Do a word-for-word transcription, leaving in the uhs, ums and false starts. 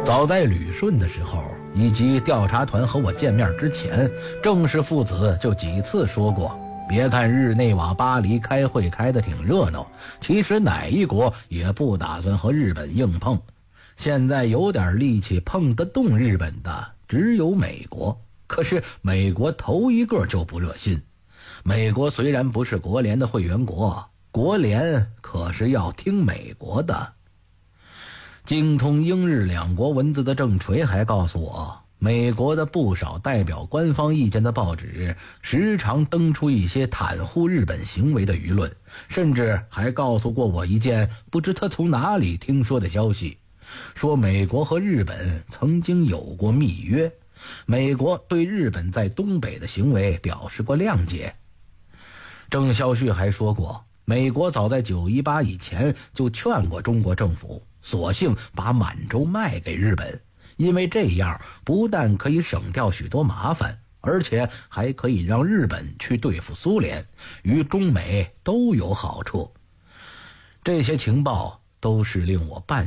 早在旅顺的时候，以及调查团和我见面之前，郑氏父子就几次说过，别看日内瓦巴黎开会开得挺热闹，其实哪一国也不打算和日本硬碰。现在有点力气碰得动日本的只有美国，可是美国头一个就不热心。美国虽然不是国联的会员国，国联可是要听美国的。精通英日两国文字的郑锤还告诉我，美国的不少代表官方意见的报纸时常登出一些袒护日本行为的舆论，甚至还告诉过我一件不知他从哪里听说的消息，说美国和日本曾经有过密约，美国对日本在东北的行为表示过谅解。郑孝胥还说过，美国早在九一八以前就劝过中国政府，索性把满洲卖给日本，因为这样不但可以省掉许多麻烦，而且还可以让日本去对付苏联，与中美都有好处。这些情报都是令我半